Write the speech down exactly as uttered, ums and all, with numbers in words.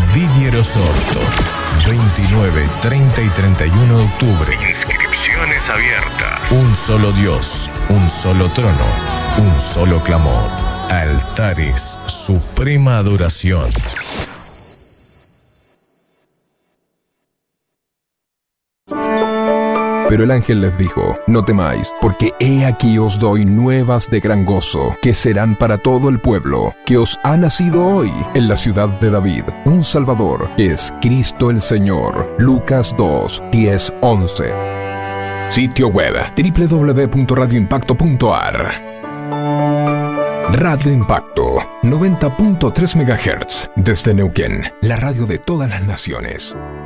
Didier Osorto. veintinueve, treinta y treinta y uno de octubre. Inscripciones abiertas. Un solo Dios, un solo trono, un solo clamor. Altares, suprema adoración. Pero el ángel les dijo: no temáis, porque he aquí os doy nuevas de gran gozo, que serán para todo el pueblo, que os ha nacido hoy en la ciudad de David un Salvador, que es Cristo el Señor. Lucas dos, diez, once. Sitio web doble u doble u doble u punto radio impacto punto a r. Radio Impacto, noventa punto tres megahertz, desde Neuquén, la radio de todas las naciones.